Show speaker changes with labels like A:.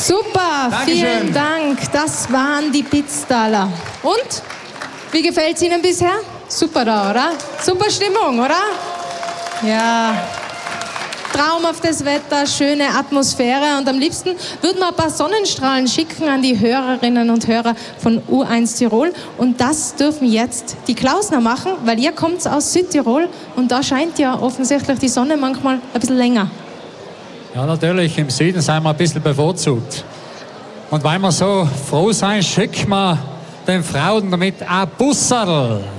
A: Super,
B: Dankeschön.
A: vielen Dank. Das waren die Pitztaler. Und? Wie gefällt es Ihnen bisher? Super da, oder? Super Stimmung, oder? Ja. Traumhaftes Wetter, schöne Atmosphäre und am liebsten würden wir ein paar Sonnenstrahlen schicken an die Hörerinnen und Hörer von U1 Tirol und das dürfen jetzt die Klausner machen, weil ihr kommt aus Südtirol und da scheint ja offensichtlich die Sonne manchmal ein bisschen länger.
B: Ja, natürlich, im Süden sind wir ein bisschen bevorzugt. Und weil wir so froh sind, schicken wir den Frauen damit ein Busserl.